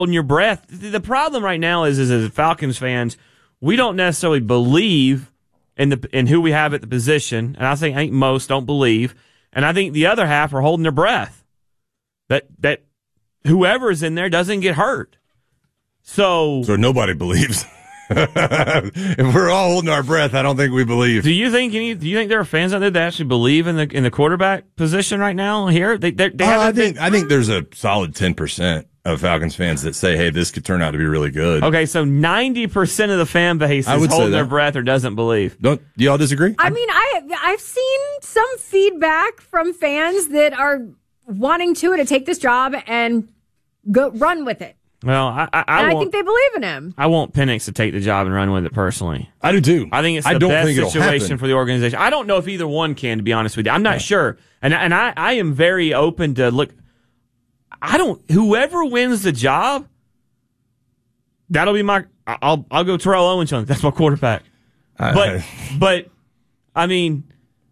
holding your breath. The problem right now is as Falcons fans, we don't necessarily believe in who we have at the position, and I think most don't believe, and I think the other half are holding their breath that whoever's in there doesn't get hurt. So nobody believes. If we're all holding our breath, I don't think we believe. Do you think there are fans out there that actually believe in the quarterback position right now here? I think there's a solid 10% of Falcons fans that say, hey, this could turn out to be really good. Okay, so 90% of the fan base is holding their breath or doesn't believe. Do y'all disagree? I mean, I've seen some feedback from fans that are wanting to take this job and go run with it. Well, I think they believe in him. I want Penix to take the job and run with it personally. I do too. I think it's the best situation for the organization. I don't know if either one can, to be honest with you. I'm not sure. And I am very open to look. Whoever wins the job, that'll be I'll go Terrell Owens on it. That's my quarterback. But I mean,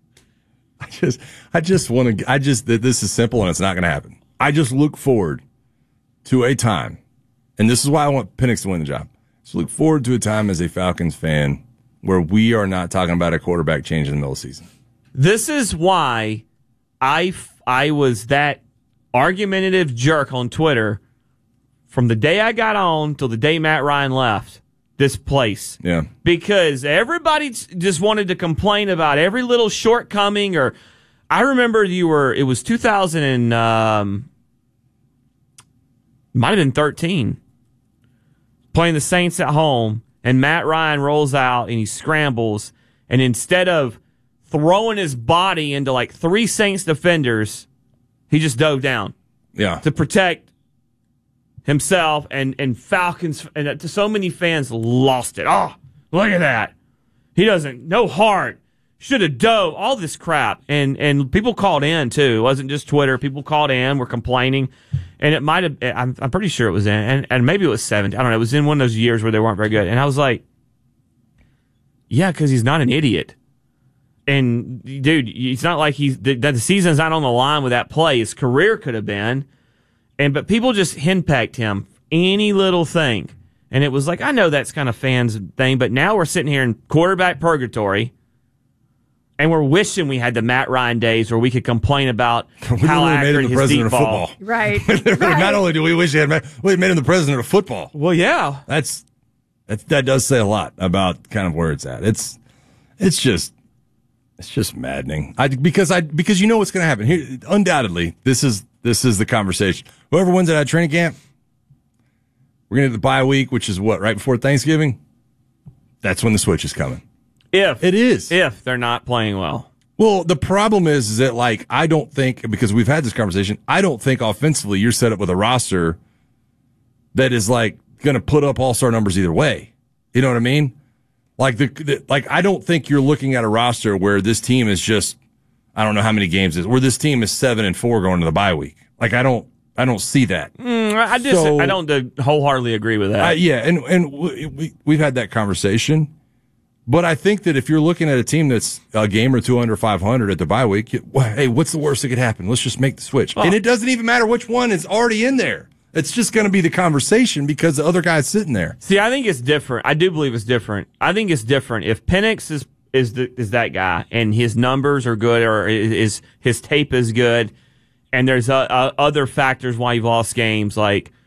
I just want to. This is simple and it's not going to happen. I just look forward to a time. And this is why I want Penix to win the job. So look forward to a time as a Falcons fan where we are not talking about a quarterback change in the middle of the season. This is why I was that argumentative jerk on Twitter from the day I got on till the day Matt Ryan left this place. Yeah. Because everybody just wanted to complain about every little shortcoming. Or I remember it was 2000 and might have been 13. Playing the Saints at home, and Matt Ryan rolls out and he scrambles, and instead of throwing his body into like 3 Saints defenders, he just dove down. Yeah. To protect himself, and Falcons, and so many fans lost it. Oh, look at that. He no heart. Should have dove, all this crap. And people called in, too. It wasn't just Twitter. People called in, were complaining. And it might have, I'm pretty sure it was in, and maybe it was 70. I don't know. It was in one of those years where they weren't very good. And I was like, yeah, because he's not an idiot. And, dude, it's not like the season's not on the line with that play. His career could have been. But people just henpecked him, any little thing. And it was like, I know that's kind of fans' thing, but now we're sitting here in quarterback purgatory. And we're wishing we had the Matt Ryan days where we could complain about how accurate his deep ball. Right. Not only do we wish we made him the president of football. Well, yeah. That does say a lot about kind of where it's at. It's just maddening. Because you know what's going to happen here. Undoubtedly, this is the conversation. Whoever wins at that training camp, we're going to have the bye week, which is what, right before Thanksgiving. That's when the switch is coming. If they're not playing well. Well, the problem is that, like, I don't think, because we've had this conversation, I don't think offensively you're set up with a roster that is, like, going to put up all-star numbers either way. You know what I mean? Like, I don't think you're looking at a roster where this team is just, I don't know how many games it is, where this team is 7-4 going to the bye week. Like, I don't see that. I don't wholeheartedly agree with that. Yeah, and we've had that conversation. But I think that if you're looking at a team that's a game or two under 500 at the bye week, hey, what's the worst that could happen? Let's just make the switch. Oh. And it doesn't even matter which one is already in there. It's just going to be the conversation because the other guy's sitting there. See, I think it's different. I do believe it's different. I think it's different. If Penix is that guy and his numbers are good or his tape is good and there's other factors why you've lost games like